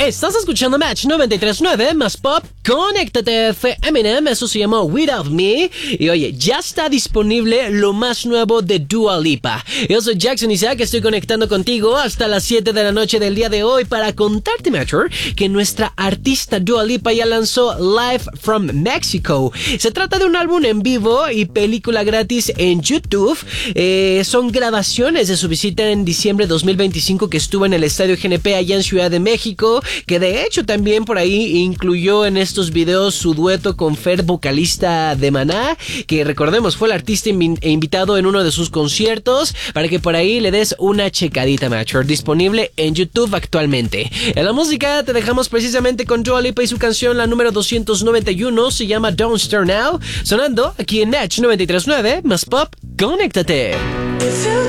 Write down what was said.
Estás escuchando Match 93.9 más pop. Conéctate, fue Eminem, eso se llamó Without Me. Y oye, ya está disponible lo más nuevo de Dua Lipa. Yo soy Jackson Isaac, estoy conectando contigo hasta las 7 de la noche del día de hoy para contarte, Matcher, que nuestra artista Dua Lipa ya lanzó Live from Mexico. Se trata de un álbum en vivo y película gratis en YouTube. Son grabaciones de su visita en diciembre de 2025 que estuvo en el Estadio GNP allá en Ciudad de México, que de hecho también por ahí incluyó en estos videos su dueto con Fer, vocalista de Maná, que recordemos fue el artista invitado en uno de sus conciertos, para que por ahí le des una checadita, Matcher, disponible en YouTube actualmente. En la música te dejamos precisamente con Dua Lipa y su canción, la número 291, se llama Don't Start Now, sonando aquí en Match 93.9 más pop. Conéctate. If you